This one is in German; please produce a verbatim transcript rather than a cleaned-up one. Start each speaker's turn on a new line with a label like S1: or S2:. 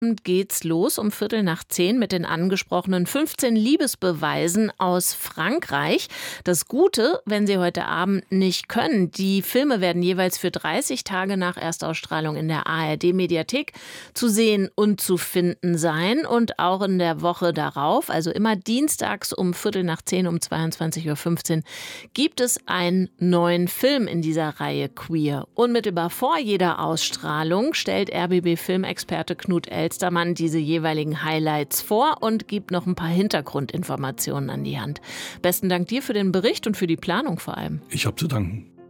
S1: Geht's los um Viertel nach zehn mit den angesprochenen fünfzehn Liebesbeweisen aus Frankreich. Das Gute, wenn Sie heute Abend nicht können, die Filme werden jeweils für dreißig Tage nach Erstausstrahlung in der A R D-Mediathek zu sehen und zu finden sein und auch in der Woche darauf, also immer dienstags um Viertel nach zehn um zweiundzwanzig Uhr fünfzehn, gibt es einen neuen Film in dieser Reihe Queer. Unmittelbar vor jeder Ausstrahlung stellt R B B-Filmexperte Knut Elstermann diese jeweiligen Highlights vor und gibt noch ein paar Hintergrundinformationen an die Hand. Besten Dank dir für den Bericht und für die Planung vor allem.
S2: Ich habe zu danken.